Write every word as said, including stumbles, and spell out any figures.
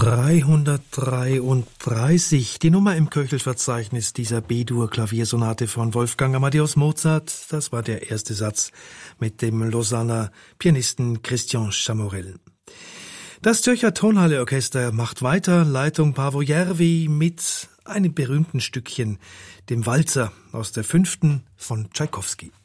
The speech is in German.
dreihundertdreiunddreißig, die Nummer im Köchelverzeichnis dieser B-Dur-Klaviersonate von Wolfgang Amadeus Mozart. Das war der erste Satz mit dem Lausanner Pianisten Christian Chamorell. Das Zürcher Tonhalle-Orchester macht weiter, Leitung Paavo Järvi mit einem berühmten Stückchen, dem Walzer aus der fünften von Tschaikowski.